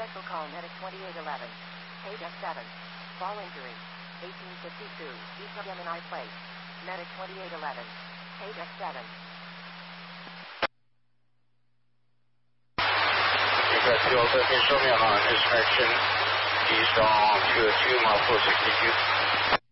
Special call medic 2811. Page F7. Fall injury. 1852. East Gemini Place. Medic 2811. Page F7. Request fuel 13, show me on this direction. East on 202, mile 462.